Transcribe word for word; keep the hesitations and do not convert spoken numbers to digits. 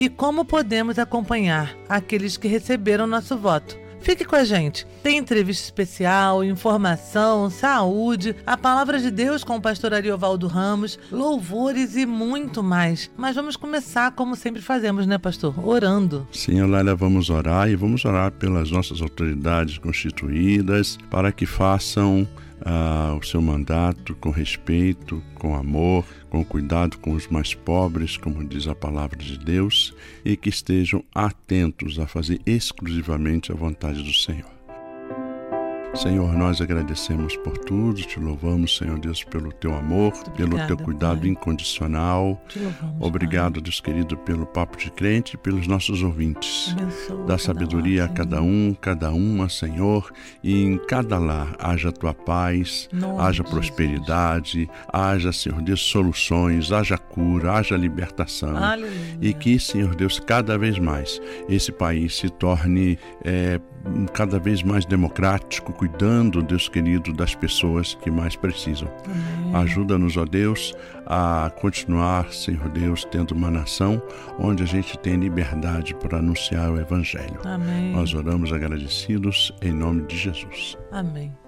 e como podemos acompanhar aqueles que receberam nosso voto. Fique com a gente. Tem entrevista especial, informação, saúde, a palavra de Deus com o pastor Ariovaldo Ramos, louvores e muito mais. Mas vamos começar como sempre fazemos, né, pastor? Orando. Sim, Eulália, vamos orar e vamos orar pelas nossas autoridades constituídas para que façam Ah, o seu mandato com respeito, com amor, com cuidado com os mais pobres, como diz a palavra de Deus, e que estejam atentos a fazer exclusivamente a vontade do Senhor. Senhor, nós agradecemos por tudo, te louvamos, Senhor Deus, pelo teu amor, Obrigada, pelo teu cuidado Pai. incondicional. Te louvamos, Obrigado, Pai. Deus querido, pelo Papo de Crente e pelos nossos ouvintes. Abençoa Dá cada sabedoria um, a cada um, cada uma, Senhor, e em cada lar haja a tua paz, Nome haja de prosperidade, haja, Senhor Deus, soluções, haja cura, haja libertação. Aleluia. E que, Senhor Deus, cada vez mais esse país se torne é, cada vez mais democrático, cuidando, Deus querido, das pessoas que mais precisam. Amém. Ajuda-nos, ó Deus, a continuar, Senhor Deus, tendo uma nação onde a gente tem liberdade para anunciar o Evangelho. Amém. Nós oramos agradecidos em nome de Jesus. Amém.